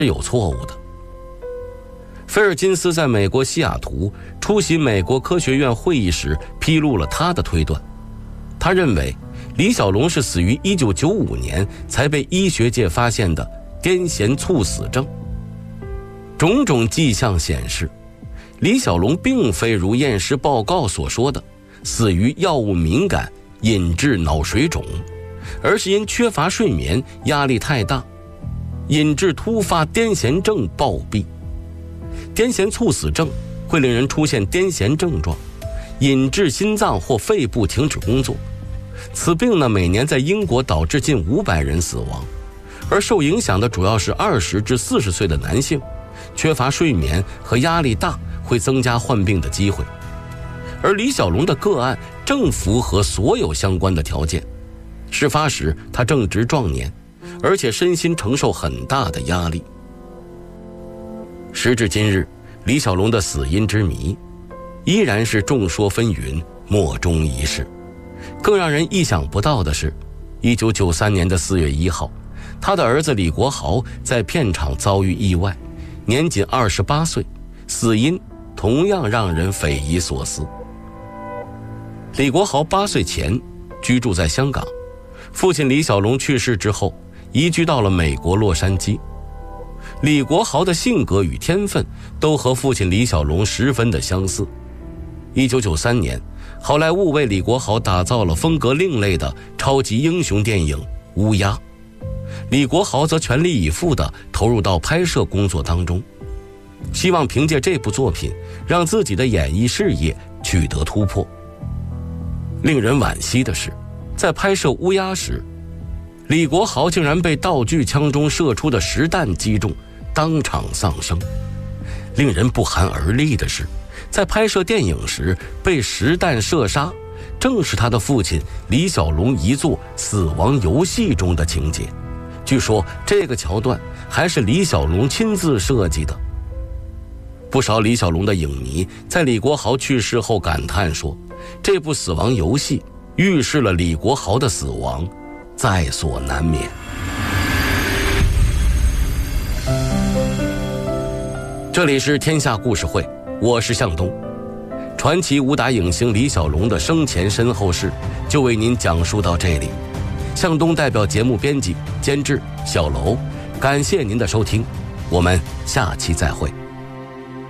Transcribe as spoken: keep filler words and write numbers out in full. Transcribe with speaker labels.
Speaker 1: 有错误的。菲尔金斯在美国西雅图出席美国科学院会议时披露了他的推断，他认为李小龙是死于一九九五年才被医学界发现的癫痫猝死症。种种迹象显示，李小龙并非如验尸报告所说的死于药物敏感引致脑水肿，而是因缺乏睡眠、压力太大，引致突发癫痫症暴毙。癫痫猝死症会令人出现癫痫症状，引致心脏或肺部停止工作。此病呢，每年在英国导致近五百人死亡，而受影响的主要是二十至四十岁的男性，缺乏睡眠和压力大会增加患病的机会。而李小龙的个案正符合所有相关的条件。事发时他正值壮年，而且身心承受很大的压力。时至今日，李小龙的死因之谜依然是众说纷纭，莫衷一是。更让人意想不到的是，一九九三年的四月一号，他的儿子李国豪在片场遭遇意外，年仅二十八岁，死因同样让人匪夷所思。李国豪八岁前居住在香港，父亲李小龙去世之后，移居到了美国洛杉矶。李国豪的性格与天分都和父亲李小龙十分的相似。一九九三年，好莱坞为李国豪打造了风格另类的超级英雄电影《乌鸦》，李国豪则全力以赴地投入到拍摄工作当中，希望凭借这部作品让自己的演艺事业取得突破。令人惋惜的是，在拍摄《乌鸦》时，李国豪竟然被道具枪中射出的实弹击中，当场丧生。令人不寒而栗的是，在拍摄电影时被实弹射杀，正是他的父亲李小龙一作《死亡游戏》中的情节。据说这个桥段还是李小龙亲自设计的。不少李小龙的影迷在李国豪去世后感叹说，这部《死亡游戏》预示了李国豪的死亡在所难免。这里是天下故事会，我是向东。传奇武打影星李小龙的生前身后事就为您讲述到这里。向东代表节目编辑监制小楼，感谢您的收听，我们下期再会。